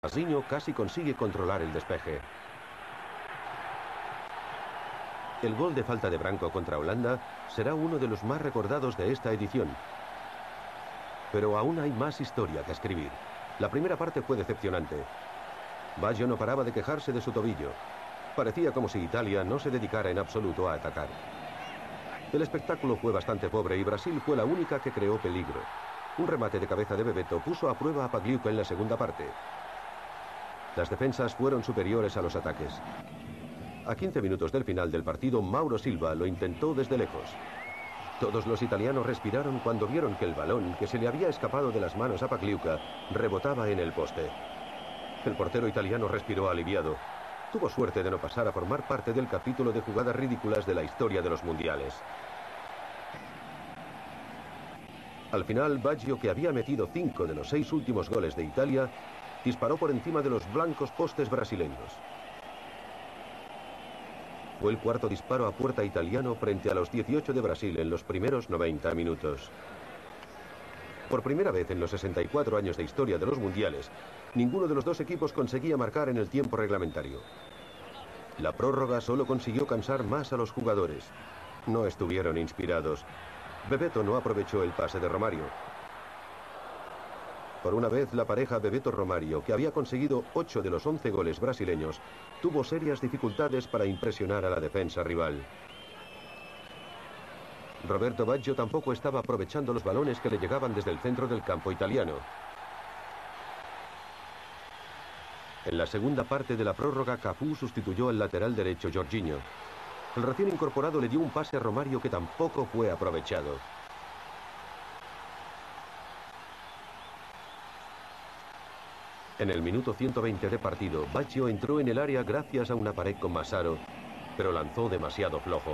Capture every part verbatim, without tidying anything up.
Marcinho casi consigue controlar el despeje. El gol de falta de Branco contra Holanda será uno de los más recordados de esta edición. Pero aún hay más historia que escribir. La primera parte fue decepcionante. Baggio no paraba de quejarse de su tobillo. Parecía como si Italia no se dedicara en absoluto a atacar. El espectáculo fue bastante pobre y Brasil fue la única que creó peligro. Un remate de cabeza de Bebeto puso a prueba a Pagliuca en la segunda parte. Las defensas fueron superiores a los ataques. A quince minutos del final del partido, Mauro Silva lo intentó desde lejos. Todos los italianos respiraron cuando vieron que el balón, que se le había escapado de las manos a Pagliuca, rebotaba en el poste. El portero italiano respiró aliviado. Tuvo suerte de no pasar a formar parte del capítulo de jugadas ridículas de la historia de los mundiales. Al final, Baggio, que había metido cinco de los seis últimos goles de Italia, disparó por encima de los blancos postes brasileños. Fue el cuarto disparo a puerta italiano frente a los dieciocho de Brasil en los primeros noventa minutos. Por primera vez en los sesenta y cuatro años de historia de los mundiales, ninguno de los dos equipos conseguía marcar en el tiempo reglamentario. La prórroga solo consiguió cansar más a los jugadores. No estuvieron inspirados. Bebeto no aprovechó el pase de Romario. Por una vez, la pareja Bebeto-Romario, que había conseguido ocho de los once goles brasileños, tuvo serias dificultades para impresionar a la defensa rival. Roberto Baggio tampoco estaba aprovechando los balones que le llegaban desde el centro del campo italiano. En la segunda parte de la prórroga, Cafú sustituyó al lateral derecho Jorginho. El recién incorporado le dio un pase a Romario que tampoco fue aprovechado. En el minuto ciento veinte de partido, Baggio entró en el área gracias a una pared con Massaro, pero lanzó demasiado flojo.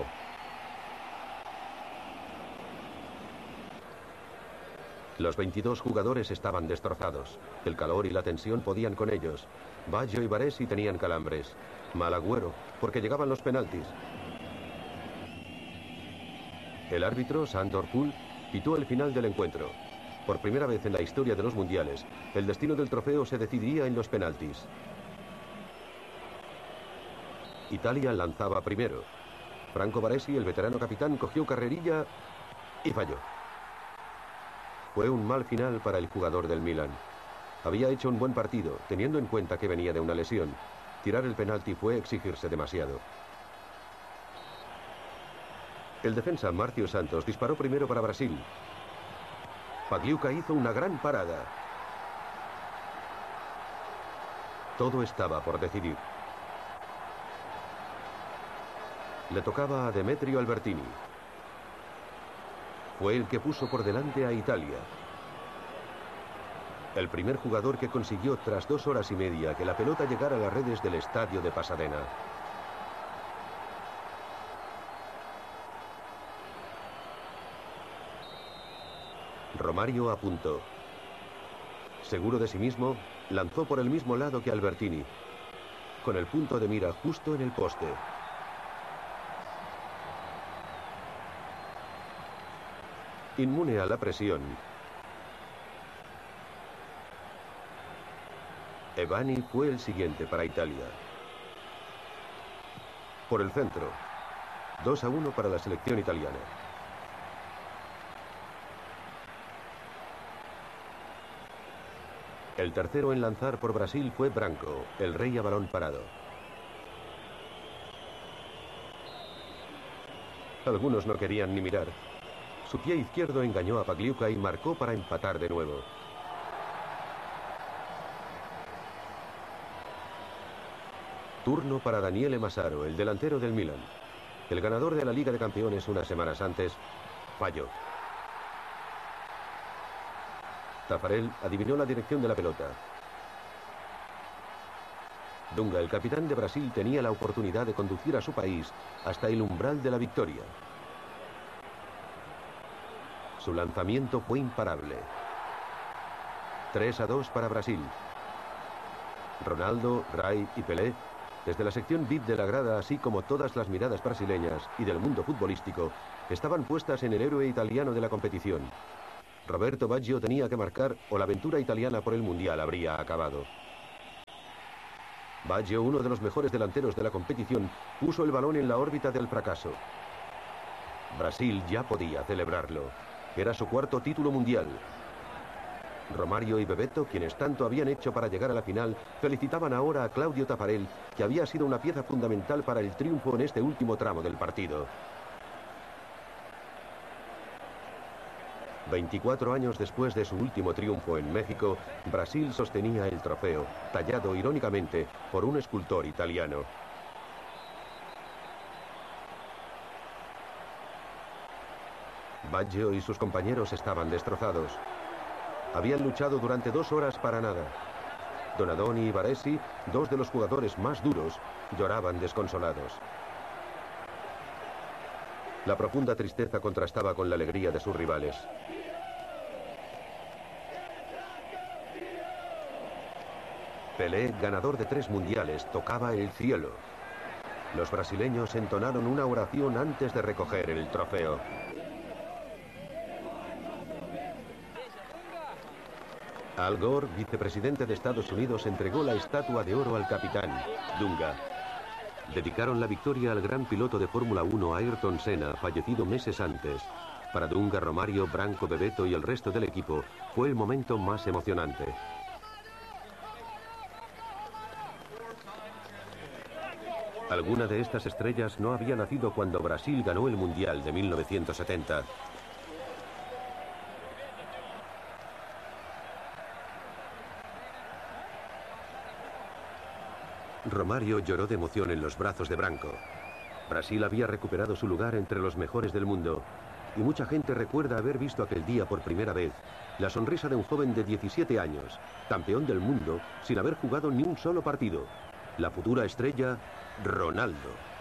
Los veintidós jugadores estaban destrozados. El calor y la tensión podían con ellos. Baggio y Baresi tenían calambres. Mal agüero, porque llegaban los penaltis. El árbitro, Sandor Pool, pitó el final del encuentro. Por primera vez en la historia de los mundiales, el destino del trofeo se decidiría en los penaltis. Italia lanzaba primero. Franco Baresi, el veterano capitán, cogió carrerilla y falló. Fue un mal final para el jugador del Milan. Había hecho un buen partido, teniendo en cuenta que venía de una lesión. Tirar el penalti fue exigirse demasiado. El defensa Márcio Santos disparó primero para Brasil. Pagliuca hizo una gran parada. Todo estaba por decidir. Le tocaba a Demetrio Albertini. Fue el que puso por delante a Italia. El primer jugador que consiguió tras dos horas y media que la pelota llegara a las redes del estadio de Pasadena. Romario apuntó. Seguro de sí mismo, lanzó por el mismo lado que Albertini, con el punto de mira justo en el poste. Inmune a la presión, Evani fue el siguiente para Italia. Por el centro, dos a uno para la selección italiana. El tercero en lanzar por Brasil fue Branco, el rey a balón parado. Algunos no querían ni mirar. Su pie izquierdo engañó a Pagliuca y marcó para empatar de nuevo. Turno para Daniele Massaro, el delantero del Milan. El ganador de la Liga de Campeones unas semanas antes, falló. Taffarel adivinó la dirección de la pelota. Dunga, el capitán de Brasil, tenía la oportunidad de conducir a su país hasta el umbral de la victoria. Su lanzamiento fue imparable. tres a dos para Brasil. Ronaldo, Rai y Pelé, desde la sección V I P de la grada, así como todas las miradas brasileñas y del mundo futbolístico, estaban puestas en el héroe italiano de la competición. Roberto Baggio tenía que marcar o la aventura italiana por el Mundial habría acabado. Baggio, uno de los mejores delanteros de la competición, puso el balón en la órbita del fracaso. Brasil ya podía celebrarlo. Era su cuarto título mundial. Romario y Bebeto, quienes tanto habían hecho para llegar a la final, felicitaban ahora a Claudio Taffarel, que había sido una pieza fundamental para el triunfo en este último tramo del partido. veinticuatro años después de su último triunfo en México, Brasil sostenía el trofeo, tallado irónicamente por un escultor italiano. Baggio y sus compañeros estaban destrozados. Habían luchado durante dos horas para nada. Donadoni y Baresi, dos de los jugadores más duros, lloraban desconsolados. La profunda tristeza contrastaba con la alegría de sus rivales. Pelé, ganador de tres mundiales, tocaba el cielo. Los brasileños entonaron una oración antes de recoger el trofeo. Al Gore, vicepresidente de Estados Unidos, entregó la estatua de oro al capitán, Dunga. Dedicaron la victoria al gran piloto de Fórmula uno Ayrton Senna, fallecido meses antes. Para Dunga, Romario, Branco, Bebeto y el resto del equipo, fue el momento más emocionante. Alguna de estas estrellas no había nacido cuando Brasil ganó el Mundial de mil novecientos setenta. Romario lloró de emoción en los brazos de Branco. Brasil había recuperado su lugar entre los mejores del mundo, y mucha gente recuerda haber visto aquel día por primera vez la sonrisa de un joven de diecisiete años, campeón del mundo sin haber jugado ni un solo partido. La futura estrella, Ronaldo.